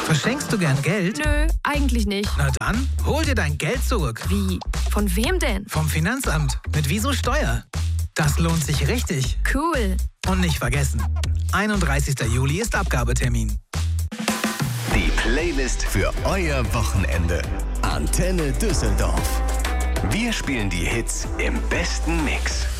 Verschenkst du gern Geld? Nö, eigentlich nicht. Na dann, hol dir dein Geld zurück. Wie? Von wem denn? Vom Finanzamt. Mit Wieso Steuer. Das lohnt sich richtig. Cool. Und nicht vergessen, 31. Juli ist Abgabetermin. Die Playlist für euer Wochenende. Antenne Düsseldorf. Wir spielen die Hits im besten Mix.